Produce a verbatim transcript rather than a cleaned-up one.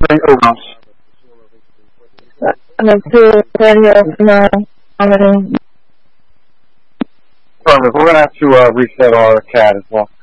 overall. And then two, thirty, nine, how many? We're going to have to uh, reset our C A D as well.